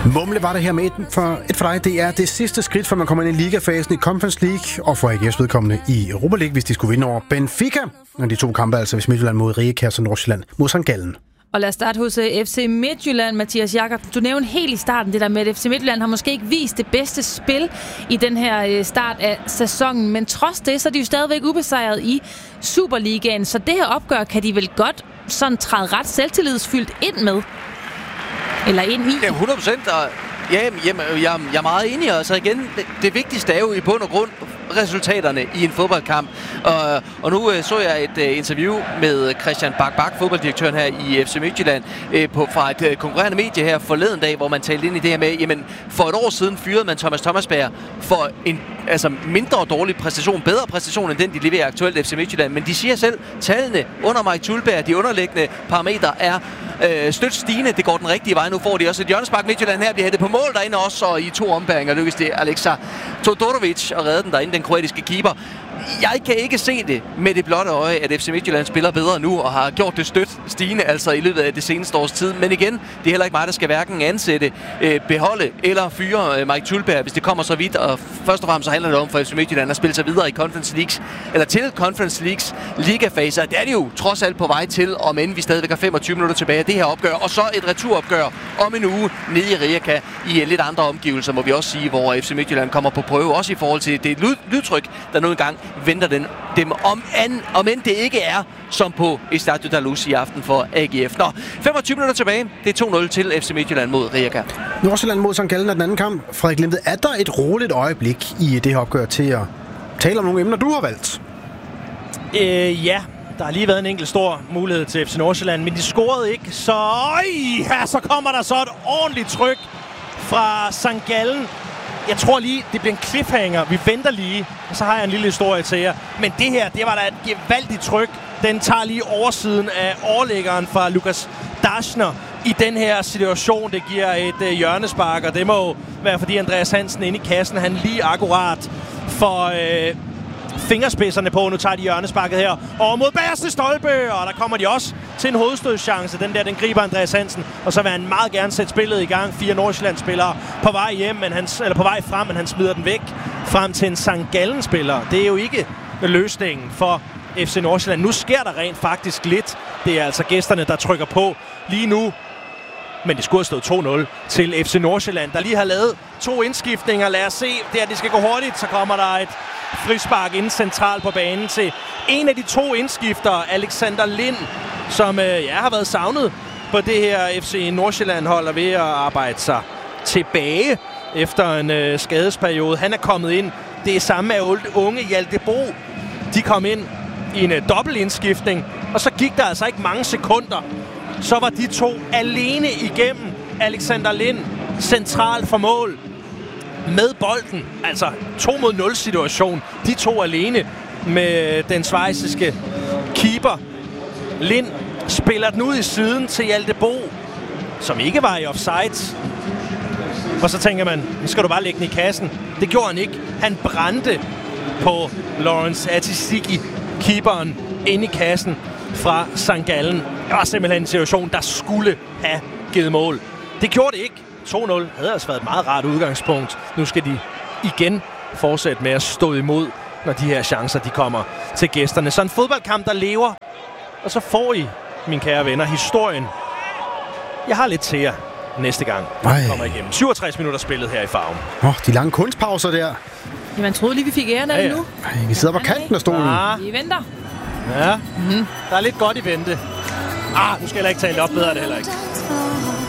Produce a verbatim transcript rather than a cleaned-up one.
Mumle var det her med et for, et for dig. Det er det sidste skridt, for man kommer ind i ligafasen i Conference League, og for A G F's vedkommende i Europa League, hvis de skulle vinde over Benfica. Og de to kampe, altså hvis Midtjylland mod Rijeka og Nordsjælland mod Sankt Gallen. Og lad os starte hos F C Midtjylland, Mathias Jakob. Du nævnte helt i starten det der med, at F C Midtjylland har måske ikke vist det bedste spil i den her start af sæsonen. Men trods det, så er de jo stadigvæk ubesejret i Superligaen. Så det her opgør kan de vel godt sådan træde ret selvtillidsfyldt ind med? Eller ind i? Ja, hundrede procent. Og ja, jamen, jeg, jeg er meget enig. Og så igen, det, det vigtigste er jo i bund og grund resultaterne i en fodboldkamp. Og, og nu øh, så jeg et øh, interview med Christian Bak-Bak, fodbolddirektøren her i F C Midtjylland, øh, på, fra et øh, konkurrerende medie her forleden dag, hvor man talte ind i det her med, jamen for et år siden fyrede man Thomas Thomasberg for en altså mindre dårlig præstation, bedre præstation end den, de leverer aktuelt F C Midtjylland. Men de siger selv, tallene under Mike Tulberg, de underliggende parametre er øh, stødt stigende. Det går den rigtige vej. Nu får de også et hjørnespark. Midtjylland her bliver hættet på mål derinde også, og i to ombæringer lykkes det Alexa Todorovic at redde den derinde, den kroatiske keeper. Jeg kan ikke se det med det blotte øje, at F C Midtjylland spiller bedre nu og har gjort det stødt stigende, altså i løbet af det seneste års tid. Men igen, det er heller ikke mig, der skal hverken ansætte, øh, beholde eller fyre øh, Mike Tulberg, hvis det kommer så vidt. Og først og fremmest så handler det om for F C Midtjylland at spille sig videre i Conference Leagues, eller til Conference Leagues ligafase. Det er det jo trods alt på vej til, om end vi stadigvæk har femogtyve minutter tilbage af det her opgør. Og så et returopgør om en uge nede i Rijeka i lidt andre omgivelser, må vi også sige, hvor F C Midtjylland kommer på prøve, også i forhold til det lyd, lydtryk, der nu engang venter den, dem, om, an, om end det ikke er som på Estadio da Luz i aften for A G F. Nå, femogtyve minutter tilbage. Det er to nul til F C Midtjylland mod Rijeka. Nordsjælland mod Sankt Gallen er den anden kamp. Frederik Limved, er der et roligt øjeblik i det her opgør til at tale om nogle emner, du har valgt? Øh, ja. Der har lige været en enkelt stor mulighed til F C Nordsjælland, men de scorede ikke, så øj, ja, så kommer der så et ordentligt tryk fra Sankt Gallen. Jeg tror lige, det bliver en cliffhanger. Vi venter lige, og så har jeg en lille historie til jer. Men det her, det var da et gevaldigt tryk. Den tager lige oversiden af overlæggeren fra Lukas Daschner i den her situation. Det giver et øh, hjørnespark, og det må være, fordi Andreas Hansen inde i kassen, han lige akkurat for øh, fingerspidserne på. Nu tager de hjørnesparket her og mod bagerste stolpe, og der kommer de også til en hovedstødschance. Den der, den griber Andreas Hansen, og så vil han meget gerne sætte spillet i gang. Fire Nordsjælland-spillere på vej hjem, men han, eller på vej frem, men han smider den væk frem til en Sankt Gallen-spiller. Det er jo ikke løsningen for F C Nordsjælland. Nu sker der rent faktisk lidt. Det er altså gæsterne, der trykker på lige nu. Men det skulle have stået to nul til F C Nordsjælland, der lige har lavet to indskiftninger. Lad os se, det er, det skal gå hurtigt. Så kommer der et frispark inden centralt på banen til en af de to indskiftere, Alexander Lind, som øh, ja, har været savnet på det her F C Nordsjælland-hold og ved at arbejde sig tilbage efter en øh, skadesperiode. Han er kommet ind. Det er samme med unge Hjalte Bo. De kom ind i en øh, dobbeltindskiftning, og så gik der altså ikke mange sekunder. Så var de to alene igennem. Alexander Lind centralt for mål med bolden. Altså to mod nul situation. De to alene med den schweiziske keeper. Lind spiller den ud i siden til Hjalte Bo, som ikke var i offside. Og så tænker man, nu skal du bare lægge den i kassen. Det gjorde han ikke. Han brændte på Lawrence Atisiki, keeperen, inde i kassen fra Sankt Gallen. Det var simpelthen en situation, der skulle have givet mål. Det gjorde det ikke. to nul havde altså været et meget rart udgangspunkt. Nu skal de igen fortsætte med at stå imod, når de her chancer de kommer til gæsterne. Så en fodboldkamp, der lever. Og så får I, mine kære venner, historien. Jeg har lidt til jer næste gang, Ej. kommer igennem. syvogtres minutter spillet her i Farven. Åh, oh, de lange kunstpauser der. Ja, man troede lige, vi fik æren af Ja, det ja. nu. Ej, vi sidder på kanten af stolen. Ah, Vi venter. ja, mm-hmm. Der er lidt godt i vente. Ah, nu skal jeg heller ikke tale op bedre, det heller ikke.